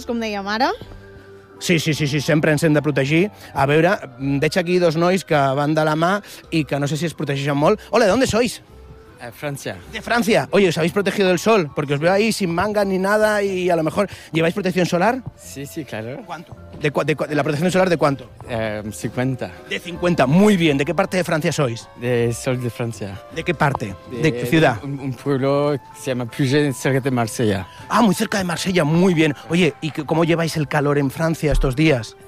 com dèiem ara. Sí, sempre ens hem de protegir. A veure, veig aquí dos nois que van de la mà i que no sé si es protegeixen molt. Hola, ¿de dónde sois? Francia. De Francia. Oye, ¿os habéis protegido del sol? Porque os veo ahí sin manga ni nada y a lo mejor ¿lleváis protección solar? Sí, claro. ¿Cuánto? ¿De la protección solar de cuánto? 50. De 50, muy bien. ¿De qué parte de Francia sois? De Sol de Francia. ¿De qué parte? ¿De qué ciudad? Un pueblo que se llama Puget, cerca de Marsella. Ah, muy cerca de Marsella, muy bien. Oye, ¿y cómo lleváis el calor en Francia estos días?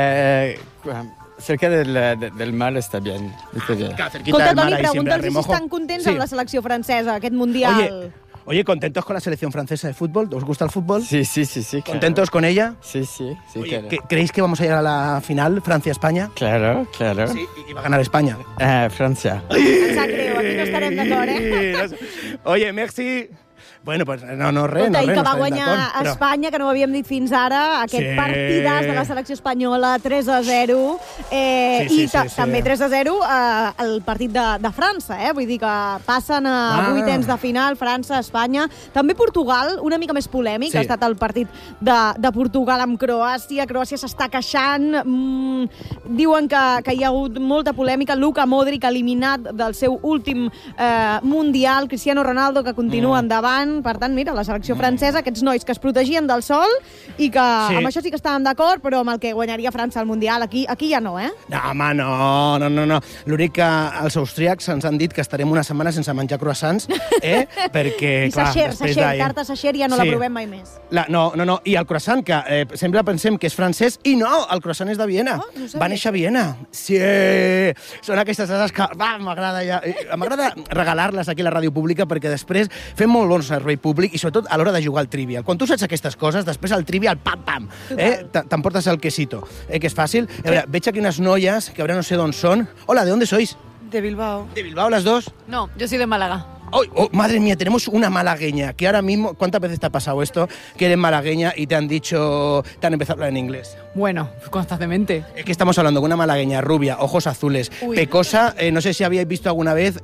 Cerca del mar està bé. Escolta, Toni, pregunta'ls si estan contents amb la selecció francesa, aquest Mundial. Oye, ¿contentos con la selección francesa de fútbol? ¿Os gusta el fútbol? Sí. ¿Contentos con ella? Sí, Oye, claro. ¿creéis que vamos a llegar a la final, Francia-España? Claro. Sí, y va a ganar España. Francia. Em sap greu, aquí no estarem d'acord, Oye, merci. Bueno, pues no, res. Escolta, i que va no guanyar Espanya, que no ho havíem dit fins ara, aquest partidàs de la selecció espanyola, 3-0, i també 3-0 el partit de França, vull dir que passen a vuitens de final, França, Espanya, també Portugal, una mica més polèmic, ha estat el partit de Portugal amb Croàcia s'està queixant, diuen que hi ha hagut molta polèmica, Luka Modric eliminat del seu últim Mundial, Cristiano Ronaldo que continua endavant. Per tant, mira, la selecció francesa, aquests nois que es protegien del sol i que amb això sí que estàvem d'acord, però amb el que guanyaria França al Mundial, aquí ja no, No, home, no. L'únic que els austríacs ens han dit que estarem una setmana sense menjar croissants, perquè, clar, després d'ahir... tarta Sacher ja no la provem mai més. No, i el croissant, que sempre pensem que és francès, i no, el croissant és de Viena. Va néixer a Viena. Sí, són aquestes coses que m'agrada regalar-les aquí a la ràdio pública perquè després fem molt bon servei públic i sobretot a l'hora de jugar al Trivial. Quan tu saps aquestes coses, després al Trivial, pam, t'emportes el quesito, que és fàcil. A veure, veig aquí unes noies, que ara no sé d'on són. Hola, ¿de dónde sois? De Bilbao. ¿De Bilbao las dos? No, yo soy de Málaga. Oh, madre mía, tenemos una malagueña que ahora mismo, ¿cuántas veces te ha pasado esto? Que eres malagueña y te han empezado a hablar en inglés. Bueno, constantemente. Es que estamos hablando con una malagueña rubia, ojos azules, pecosa. No sé si habíais visto alguna vez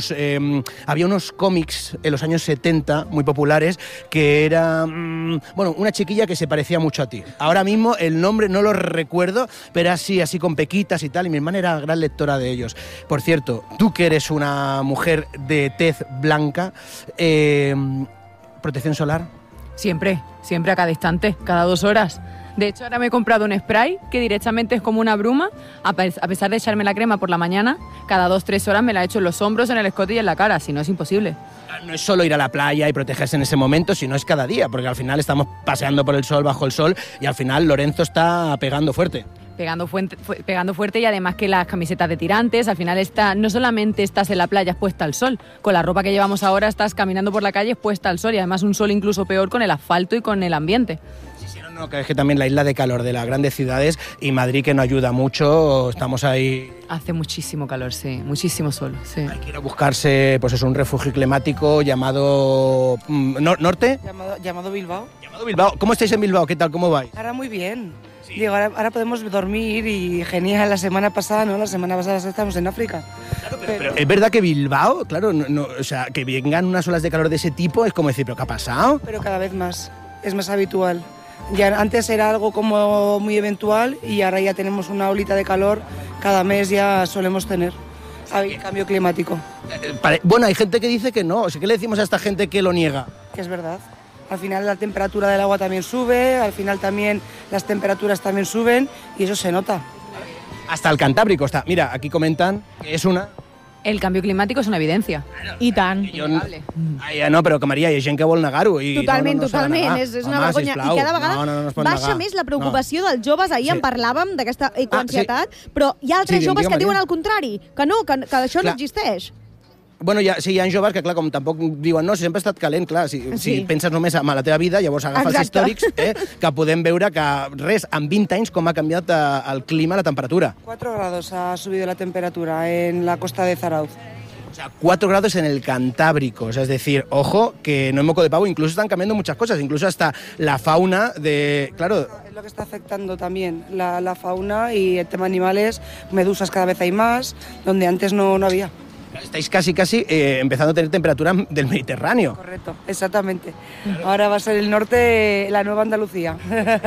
había unos cómics en los años 70 muy populares que era, una chiquilla que se parecía mucho a ti. Ahora mismo el nombre no lo recuerdo, pero así con pequitas y tal, y mi hermana era gran lectora de ellos. Por cierto, tú que eres una mujer de tez blanca, ¿protección solar? Siempre a cada instante, cada 2 horas. De hecho, ahora me he comprado un spray que directamente es como una bruma. A pesar de echarme la crema por la mañana, cada 2-3 horas me la echo en los hombros, en el escote y en la cara, si no es imposible. No es solo ir a la playa y protegerse en ese momento, sino es cada día, porque al final estamos paseando por el sol, bajo el sol, y al final Lorenzo está pegando fuerte. Pegando fuerte y además que las camisetas de tirantes, al final no solamente estás en la playa expuesta al sol, con la ropa que llevamos ahora estás caminando por la calle expuesta al sol y además un sol incluso peor con el asfalto y con el ambiente. No, que es que también la isla de calor de las grandes ciudades y Madrid que no ayuda mucho, estamos ahí... Hace muchísimo calor, sí, muchísimo sol, sí. Hay que ir a buscarse, pues es un refugio climático llamado... ¿Norte? Llamado Bilbao. Llamado Bilbao. ¿Cómo estáis en Bilbao? ¿Qué tal? ¿Cómo vais? Ahora muy bien. Sí. Digo, ahora podemos dormir y genial. La semana pasada estábamos en África. Claro, pero es verdad que Bilbao, claro, o sea, que vengan unas olas de calor de ese tipo es como decir, ¿pero qué ha pasado? Pero cada vez más, es más habitual. Ya antes era algo como muy eventual y ahora ya tenemos una olita de calor, cada mes ya solemos tener. Hay cambio climático. Bueno, hay gente que dice que no. O sea, ¿qué le decimos a esta gente que lo niega? Que es verdad. Al final la temperatura del agua también sube, al final también las temperaturas también suben y eso se nota. Hasta el Cantábrico está. Mira, aquí comentan que es una... El canvi climàtic és una evidència. I tant. No, però que Maria, hi ha gent que vol negar-ho. Totalment. És una vergonya. I cada vegada baixa més la preocupació dels joves. Ahir en parlàvem d'aquesta ecoansietat, però hi ha altres joves que diuen el contrari, que no, que això no existeix. Bueno, hi ha joves que, clar, com tampoc diuen no, si sempre ha estat calent, clar, si penses només en la teva vida, llavors agafa els històrics, que podem veure que en 20 anys com ha canviat el clima, la temperatura. 4 grados ha subido la temperatura en la costa de Zarauz. O sea, 4 grados en el Cantábrico, o sea, es decir, ojo, que no es moco de pavo, incluso están cambiando muchas cosas, incluso hasta la fauna de... Claro. Es lo que está afectando también la fauna y el tema animales, medusas cada vez hay más, donde antes no había. Estáis casi empezando a tener temperatura del Mediterráneo. Correcto, exactamente. Ahora va a ser el norte la nueva Andalucía.